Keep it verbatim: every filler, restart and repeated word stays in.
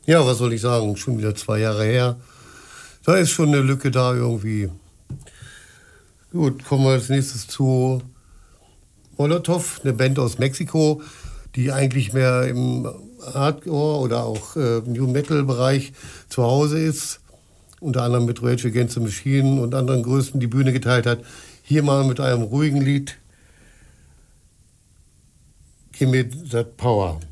Ja, was soll ich sagen? Schon wieder zwei Jahre her. Da ist schon eine Lücke da irgendwie. Gut, kommen wir als nächstes zu Molotov, eine Band aus Mexiko, die eigentlich mehr im Hardcore oder auch äh, New Metal Bereich zu Hause ist. Unter anderem mit Rage Against the Machine und anderen Größen die Bühne geteilt hat. Hier mal mit einem ruhigen Lied. Give me that power.